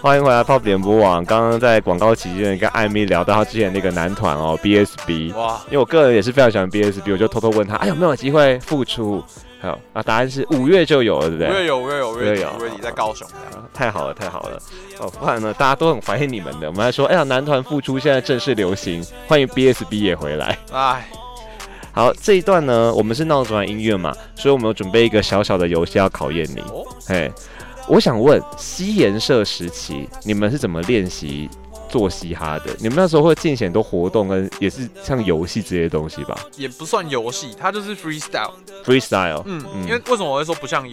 欢迎回来 Pop 联播网。刚刚在广告期间跟艾米聊到他之前那个男团哦 BSB， 哇，因为我个人也是非常喜欢 BSB， 我就偷偷问他，哎有没有机会复出？好，那答案是5月就有了，对不对 ？5月底在高雄。 太好了哦，不然呢大家都很怀念你们的。我们还说，哎呀男团复出现在正式流行，欢迎 BSB 也回来。哎。好，这一段呢，我们是闹着玩音乐嘛，所以我们有准备一个小小的游戏要考验你。嘿，我想问，嘻研社时期你们是怎么练习做嘻哈的？你们那时候会进行很多活动，跟也是像游戏这些东西吧？ 也不算游戏，它就是 freestyle。 freestyle， 因为为什么我会说不像